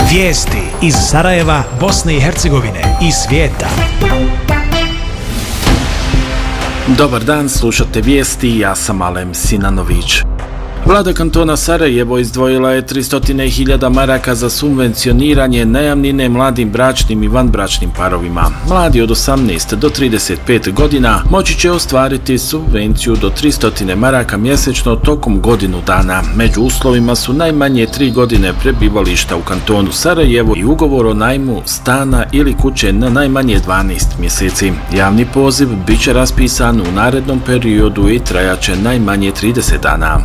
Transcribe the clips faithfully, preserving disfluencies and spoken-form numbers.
Vijesti iz Sarajeva, Bosne i Hercegovine i svijeta. Dobar dan, slušate vijesti, ja sam Alem Sinanović. Vlada kantona Sarajevo izdvojila je tristo hiljada maraka za subvencioniranje najamnine mladim bračnim i vanbračnim parovima. Mladi od osamnaest do trideset pet godina moći će ostvariti subvenciju do tristo maraka mjesečno tokom godinu dana. Među uslovima su najmanje tri godine prebivališta u kantonu Sarajevo i ugovor o najmu stana ili kuće na najmanje dvanaest mjeseci. Javni poziv bit će raspisan u narednom periodu i trajaće najmanje trideset dana.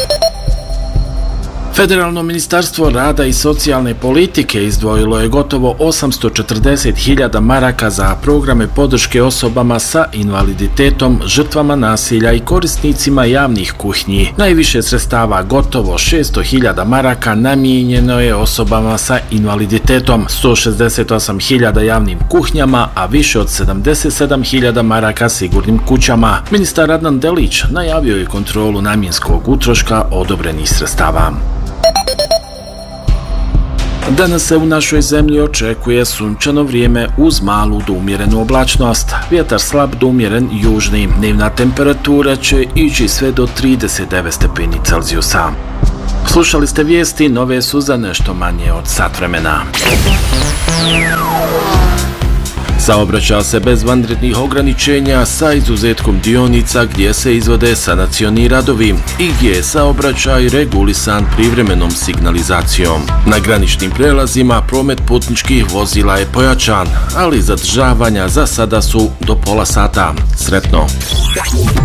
Federalno ministarstvo rada i socijalne politike izdvojilo je gotovo osamsto četrdeset hiljada maraka za programe podrške osobama sa invaliditetom, žrtvama nasilja i korisnicima javnih kuhinji. Najviše sredstava, gotovo šesto hiljada maraka, namijenjeno je osobama sa invaliditetom, sto šezdeset osam hiljada javnim kuhinjama, a više od sedamdeset sedam hiljada maraka sigurnim kućama. Ministar Adnan Delić najavio je kontrolu namjenskog utroška odobrenih sredstava. Danas se u našoj zemlji očekuje sunčano vrijeme uz malu do umjerenu oblačnost. Vjetar slab do umjeren južni. Dnevna temperatura će ići sve do trideset devet stepeni Celzijusa. Slušali ste vijesti, nove su za nešto manje od sat vremena. Saobraća se bez vanrednih ograničenja sa izuzetkom dionica gdje se izvode sanacioni radovi i gdje je saobraćaj regulisan privremenom signalizacijom. Na graničnim prelazima promet putničkih vozila je pojačan, ali zadržavanja za sada su do pola sata. Sretno!